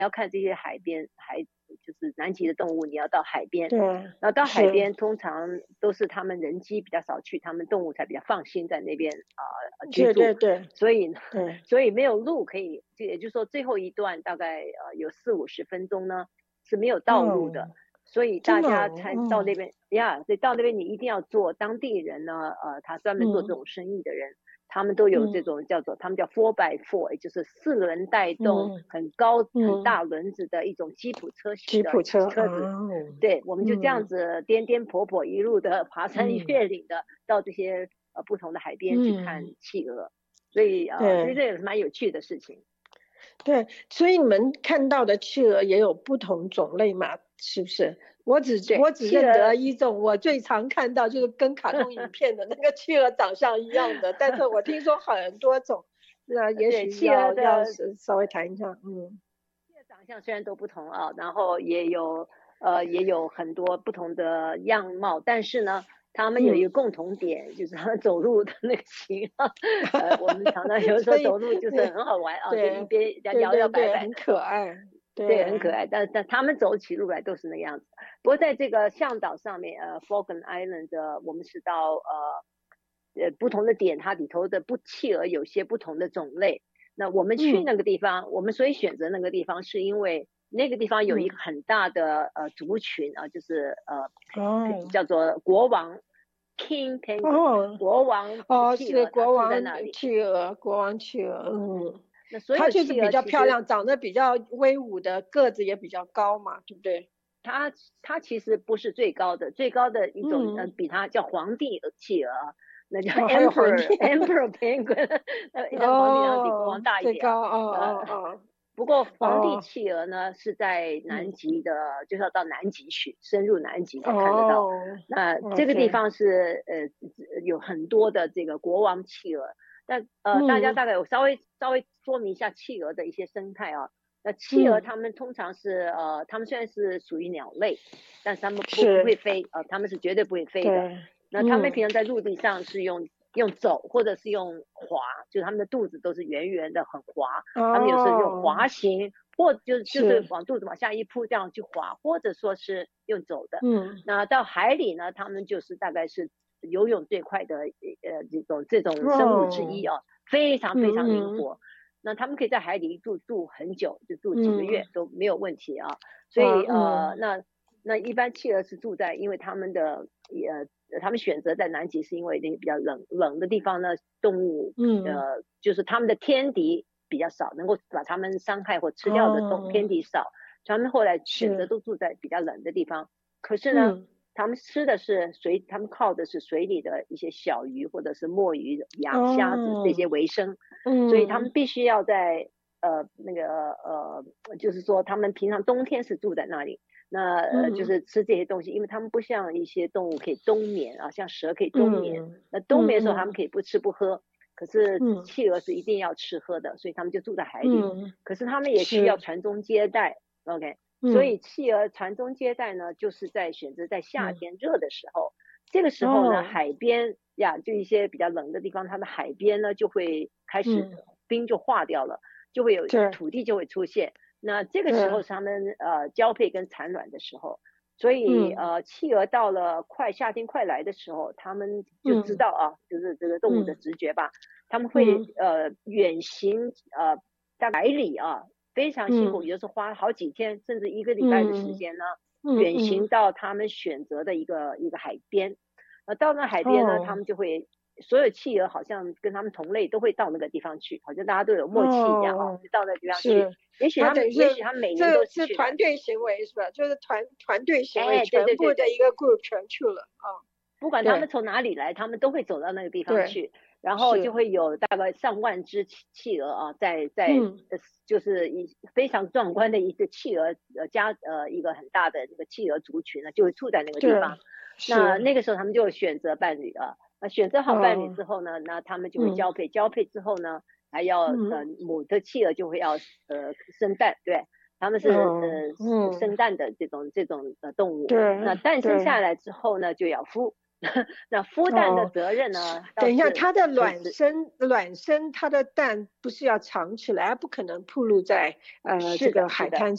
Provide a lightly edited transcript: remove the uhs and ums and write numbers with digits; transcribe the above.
要看这些海边就是南极的动物，你要到海边， 对， 然后到海是， 边通常都是他们人机比较少去，他们动物才比较放心在那边居对住， 对对所以对， 所以没有路可以，也就是说最后一段大概有40-50分钟呢是没有道路的， 哦， 所以大真的家哦， 才到那边呀。所以到那边你一定要做当地人呢，他专门做这种生意的人，他们都有这种他们叫 4x4，也就是4轮带动很高很大轮子的一种吉普车型的吉普车车子。 哦， 对，我们就这样子颠颠簸簸一路的爬山越岭的到这些不同的海边去看企鹅，所以对这也是蛮有趣的事情。 对，所以你们看到的企鹅也有不同种类嘛？是不是？我对， 只认得一种，我最常看到就是跟卡通影片的那个企鹅长相一样的，但是我听说很多种，那也对， 许企鹅要的稍微谈一下， 长相虽然都不同啊，然后也有很多不同的样貌，但是呢，他们有一个共同点，就是他们走路的那个型啊，我们常常有的时候所以走路就是很好玩啊，就一对边对摇摇对对，很摆摆的走， 可爱， 对，很可对， 爱，但他们走起路来都是那个样子。不过在这个向导上面，Falkland Island 我们是到不同的点，它里头的企鹅有些不同的种类。那我们去那个地方，我们所以选择那个地方，是因为那个地方有一个很大的族群啊，就是叫做国王 King Penguin，国王企是鹅，它国王住在那里。 企鹅，国王企鹅， 那所它有企就是比较鹅其实漂亮，长得比较威武的，个子也比较高嘛，对不对？ 它其实不是最高的，最高的一种比它叫皇帝企鹅，那叫还有皇帝， Emperor Penguin，那皇帝当然比国王大一点啊。 最高， 不过皇帝企鹅呢是在南极的，就是要到南极去，深入南极才看得到。那这个地方是有很多的这个国王企鹅。但大家大概我稍微说明一下企鹅的一些生态啊。那企鹅它们通常是它们虽然是属于鸟类，但是它们不会飞它们是绝对不会飞的。那它们平常在陆地上是用走或者是用滑，就是它们的肚子都是圆圆的很滑，它们有时候用滑行，或就是往肚子往下一扑这样去滑，或者说是用走的。那到海里呢，它们就是大概是游泳最快的这种生物之一啊，非常非常灵活。那他们可以在海里住很久，就住几个月都没有问题啊。所以那一般企鹅是住在，因为他们选择在南极是因为那个比较冷的地方呢，动物就是他们的天敌比较少，能够把他们伤害或吃掉的天敌少，他们后来选择都住在比较冷的地方。可是呢，他们吃的是他们靠的是水里的一些小鱼或者是墨鱼、虾子这些为生，所以他们必须要在就是说他们平常冬天是住在那里，那就是吃这些东西，因为他们不像一些动物可以冬眠啊，像蛇可以冬眠，那冬眠的时候他们可以不吃不喝，可是企鹅是一定要吃喝的，所以他们就住在海里，可是他们也需要传宗接代 ，OK。所以企鹅传宗接代呢，就是选择在夏天热的时候，这个时候呢，海边呀，就一些比较冷的地方，它的海边呢就会开始冰就化掉了，就会有土地就会出现。那这个时候是他们交配跟产卵的时候，所以企鹅到了夏天快来的时候，他们就知道啊，就是这个动物的直觉吧，他们会远行大概100里啊。非常辛苦，有时候花好几天甚至1个礼拜的时间呢，远行到他们选择的一个海边。到那海边呢，他们就会所有企鹅好像跟他们同类都会到那个地方去，好像大家都有默契一样就到那个地方去。也许他们每年都是团队行为是吧？就是团队行为，全部的一个 group 全去了不管他们从哪里来，他们都会走到那个地方去。然后就会有大概上万只企鹅啊，在就是非常壮观的一个企鹅一个很大的这个企鹅族群呢，就会住在那个地方。那个时候他们就选择伴侣啊，那选择好伴侣之后呢，那他们就会交配，交配之后呢，还要母的企鹅就会要生蛋，对，他们是生蛋的这种动物。那蛋生下来之后呢，就要孵。那孵蛋的责任呢？ 等一下，它的卵生，它的蛋不是要藏起来，不可能暴露在这个海滩